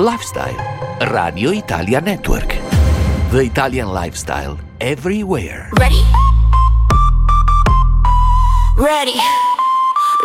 Lifestyle. Radio Italia Network. The Italian Lifestyle. Everywhere. Ready? Ready.